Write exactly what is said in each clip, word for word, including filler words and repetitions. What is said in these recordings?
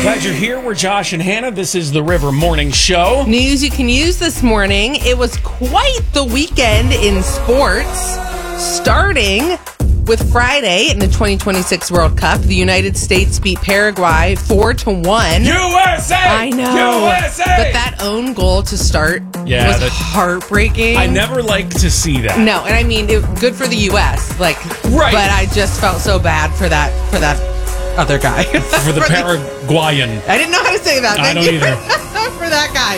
Glad you're here. We're Josh and Hannah. This is the River Morning Show. News you can use this morning. It was quite the weekend in sports, starting with Friday in the twenty twenty-six World Cup. The United States beat Paraguay four to one. U S A! I know. U S A! But that own goal to start Yeah, was that- heartbreaking. I never like to see that. No, and I mean, it, good for the U S Like, Right. But I just felt so bad for that for that other guy. For the Paraguayan. I didn't know how to say that. I Thank don't you either. for that guy.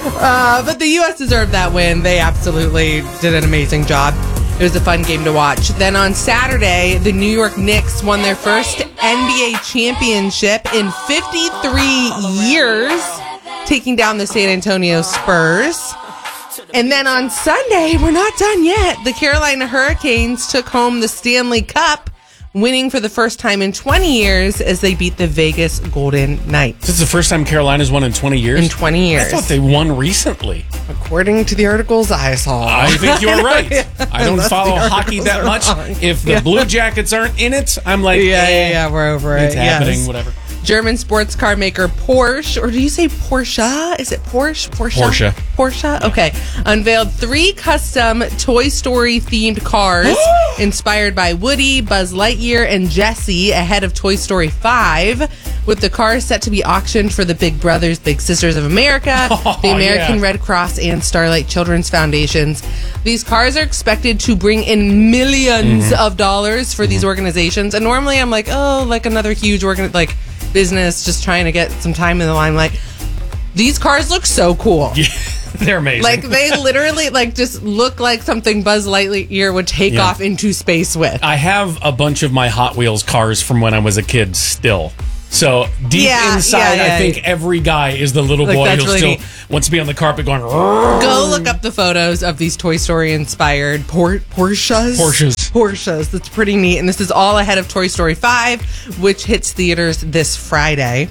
Uh, but the U S deserved that win. They absolutely did an amazing job. It was a fun game to watch. Then on Saturday, the New York Knicks won their first N B A championship in fifty-three years, taking down the San Antonio Spurs. And then on Sunday, we're not done yet. The Carolina Hurricanes took home the Stanley Cup, winning for the first time in twenty years as they beat the Vegas Golden Knights. This is the first time Carolina's won in twenty years? In twenty years. I thought they won recently. According to the articles I saw. I think you're right. I don't Unless follow the hockey articles that are much. wrong. If the Yeah. Blue Jackets aren't in it, I'm like, Yeah, eh, yeah, yeah, we're over it. it's happening, Yes. whatever. German sports car maker Porsche, or do you say Porsche? Is it Porsche? Porsche? Porsche. Porsche? Okay. Unveiled three custom Toy Story themed cars inspired by Woody, Buzz Lightyear, and Jessie ahead of Toy Story five, with the cars set to be auctioned for the Big Brothers Big Sisters of America, Oh, the American yeah. Red Cross, and Starlight Children's Foundations. These cars are expected to bring in millions Mm-hmm. of dollars for these organizations. And normally I'm like, oh, like another huge organ like business just trying to get some time in the limelight. These cars look so cool. Yeah, they're amazing. Like they literally like just look like something Buzz Lightyear would take Yeah. off into space with. I have a bunch of my Hot Wheels cars from when I was a kid still. So deep Yeah, inside, yeah, yeah. I think every guy is the little Like, boy that's who really still neat. wants to be on the carpet going, Go look up the photos of these Toy Story inspired Por- Porsches. Porsches. Porsches. That's pretty neat. And this is all ahead of Toy Story five, which hits theaters this Friday.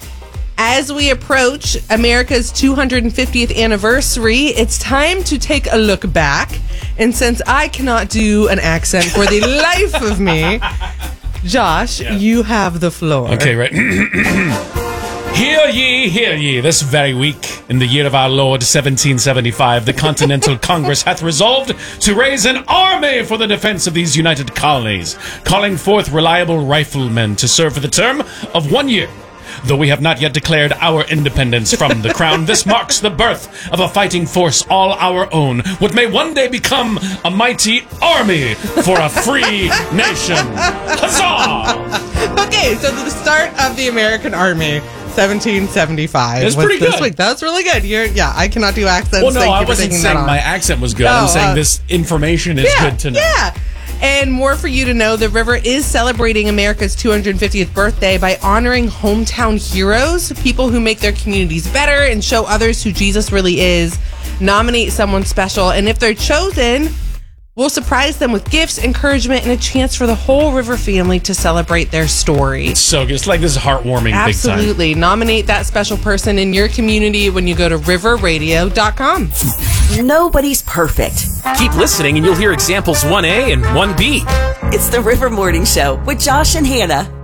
As we approach America's two hundred fiftieth anniversary, it's time to take a look back. And since I cannot do an accent for the life of me, Josh, Yeah. you have the floor. Okay, right. Hear ye, hear ye, this very week, in the year of our Lord seventeen seventy-five, the Continental Congress hath resolved to raise an army for the defense of these united colonies, calling forth reliable riflemen to serve for the term of one year. Though we have not yet declared our independence from the crown, this marks the birth of a fighting force all our own, what may one day become a mighty army for a free nation. Huzzah! Okay, so the start of the American Army, seventeen seventy-five. That's was pretty this good. week. That's really good. You're, yeah, I cannot do accents. Well, no, Thank I you for wasn't taking saying that on. my accent was good. Oh, I'm saying uh, this information is yeah, good to know. Yeah. And more for you to know, the River is celebrating America's two hundred fiftieth birthday by honoring hometown heroes, people who make their communities better and show others who Jesus really is. Nominate someone special, and if they're chosen, we'll surprise them with gifts, encouragement, and a chance for the whole River family to celebrate their story. So it's like this is heartwarming Absolutely. Nominate that special person in your community when you go to river radio dot com. Nobody's perfect. Keep listening and you'll hear examples one A and one B. It's the River Morning Show with Josh and Hannah.